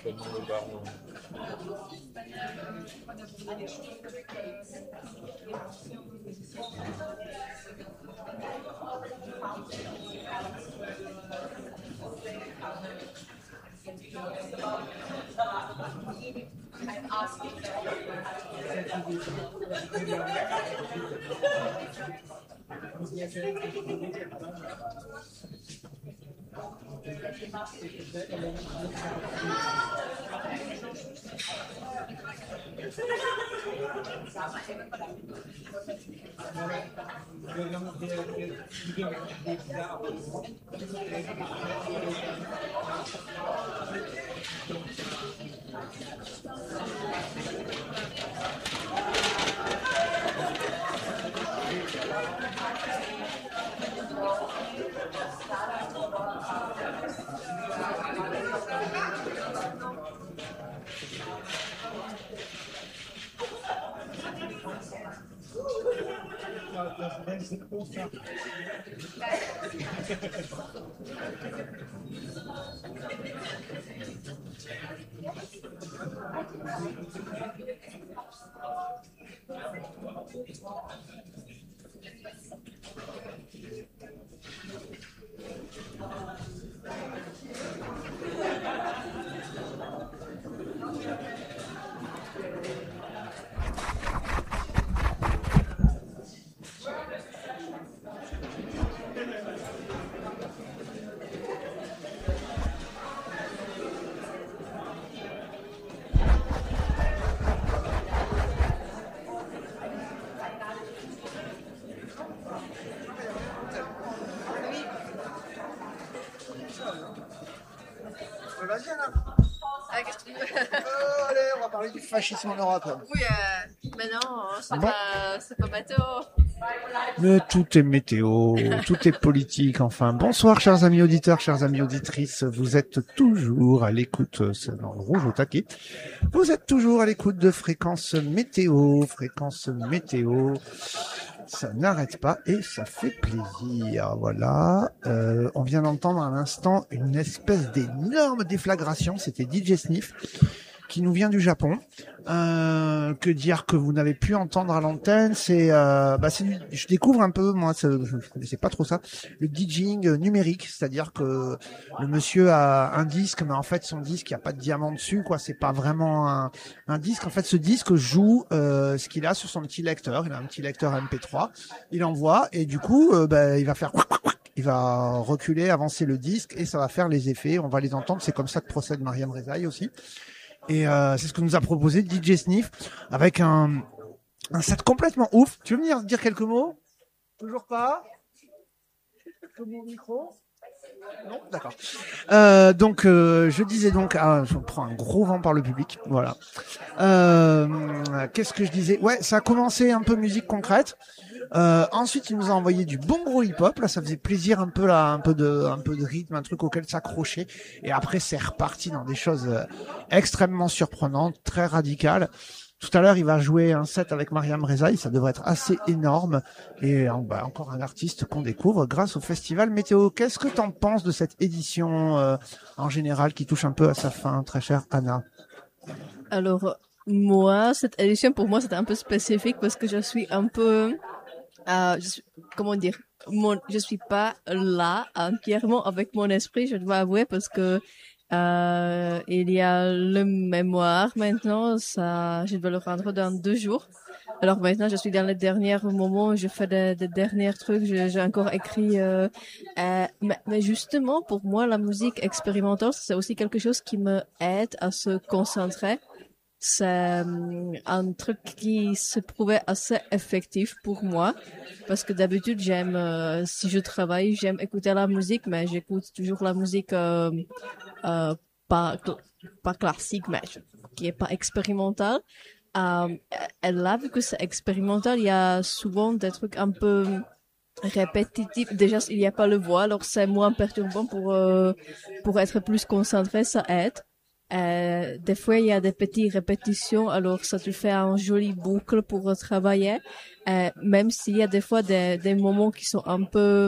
comme le baron. Vas-y, Anna. Ah, qu'est-ce que tu veux? Allez, on va parler du fascisme en Europe. Oui, mais non, c'est bon pas météo. Mais tout est météo, tout est politique, enfin. Bonsoir, chers amis auditeurs, chères amies auditrices. Vous êtes toujours à l'écoute, c'est dans le rouge au taquet. Vous êtes toujours à l'écoute de Fréquence Météo. Fréquence Météo. Ça n'arrête pas et ça fait plaisir. Voilà. On vient d'entendre à l'instant une espèce d'énorme déflagration. C'était DJ Sniff qui nous vient du Japon. Que dire que vous n'avez pu entendre à l'antenne, je découvre un peu, moi, je connaissais pas trop ça, le DJing numérique, c'est-à-dire que le monsieur a un disque, mais en fait son disque, il n'y a pas de diamant dessus, quoi. C'est pas vraiment un disque. En fait, ce disque joue ce qu'il a sur son petit lecteur. Il a un petit lecteur MP3. Il envoie et du coup, il va faire. Il va reculer, avancer le disque et ça va faire les effets. On va les entendre. C'est comme ça que procède Mariam Rezaï aussi. Et c'est ce que nous a proposé DJ Sniff avec un set complètement ouf. Tu veux venir dire quelques mots? Toujours pas? Mon micro? Non, d'accord. Je disais donc, je prends un gros vent par le public, voilà. Qu'est-ce que je disais? Ouais, ça a commencé un peu musique concrète. Ensuite, il nous a envoyé du bon gros hip-hop. Là, ça faisait plaisir un peu de rythme, un truc auquel s'accrocher. Et après, c'est reparti dans des choses extrêmement surprenantes, très radicales. Tout à l'heure, il va jouer un set avec Mariam Rezaï. Ça devrait être assez énorme. Et encore un artiste qu'on découvre grâce au Festival Météo. Qu'est-ce que t'en penses de cette édition en général qui touche un peu à sa fin, très chère Anna? Alors, moi, cette édition, pour moi, c'était un peu spécifique parce que je suis un peu... comment dire, je suis pas là entièrement avec mon esprit, je dois avouer, parce que il y a le mémoire maintenant, je dois le rendre dans 2 jours. Alors maintenant, je suis dans les derniers moments, je fais des derniers trucs, j'ai encore écrit. Mais justement, pour moi, la musique expérimentale, c'est aussi quelque chose qui me aide à se concentrer. C'est un truc qui se trouvait assez effectif pour moi parce que d'habitude si je travaille j'aime écouter la musique, mais j'écoute toujours la musique pas classique, mais qui est pas expérimentale. Et là, vu que c'est expérimental, il y a souvent des trucs un peu répétitifs. Déjà, il n'y a pas le voix, alors c'est moins perturbant pour être plus concentré, ça aide. Des fois, il y a des petites répétitions, alors ça te fait un joli boucle pour travailler, même s'il y a des fois des moments qui sont un peu